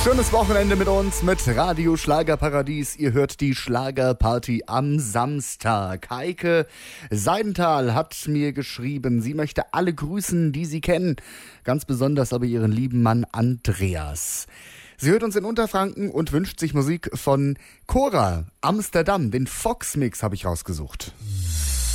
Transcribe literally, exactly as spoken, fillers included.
Schönes Wochenende mit uns, mit Radio Schlagerparadies. Ihr hört die Schlagerparty am Samstag. Heike Seidenthal hat mir geschrieben, sie möchte alle grüßen, die sie kennen. Ganz besonders aber ihren lieben Mann Andreas. Sie hört uns in Unterfranken und wünscht sich Musik von Cora, Amsterdam. Den Fox-Mix habe ich rausgesucht.